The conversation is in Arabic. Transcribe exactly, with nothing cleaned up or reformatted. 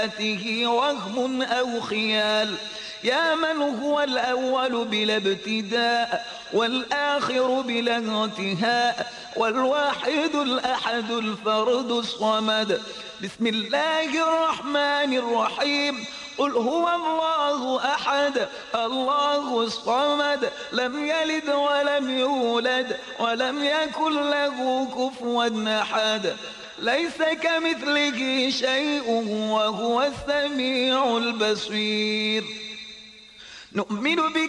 وهم أو خيال. يا من هو الأول بلا ابتداء والآخر بلا انتهاء والواحد الأحد الفرد الصمد. بسم الله الرحمن الرحيم. قل هو الله أحد الله الصمد لم يلد ولم يولد ولم يكن له كفوا أحد. ليس كمثله شيء وهو السميع البصير. نؤمن بك